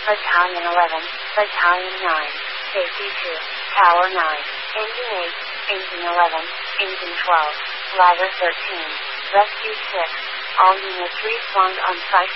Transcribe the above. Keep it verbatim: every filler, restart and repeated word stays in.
Battalion eleven, Battalion nine, Safety two, Tower nine, Engine eight, Engine eleven, Engine twelve, Ladder thirteen, Rescue six. All units respawned on site.